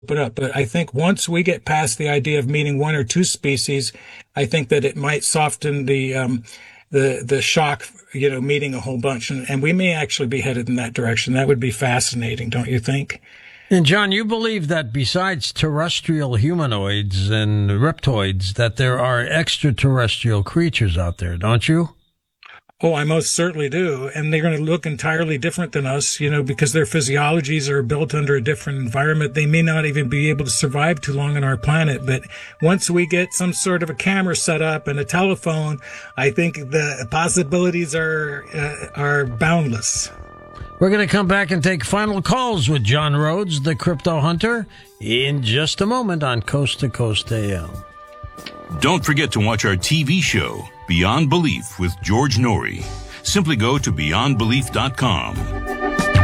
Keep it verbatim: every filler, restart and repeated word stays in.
it up. But I think once we get past the idea of meeting one or two species, I think that it might soften the um, the the shock, you know, meeting a whole bunch, and, and we may actually be headed in that direction. That would be fascinating, don't you think? And John, you believe that besides terrestrial humanoids and reptoids, that there are extraterrestrial creatures out there, don't you? Oh, I most certainly do. And they're going to look entirely different than us, you know, because their physiologies are built under a different environment. They may not even be able to survive too long on our planet. But once we get some sort of a camera set up and a telephone, I think the possibilities are, uh, are boundless. We're going to come back and take final calls with John Rhodes, the Crypto Hunter, in just a moment on Coast to Coast A M. Don't forget to watch our T V show, Beyond Belief with George Norrie. Simply go to beyond belief dot com.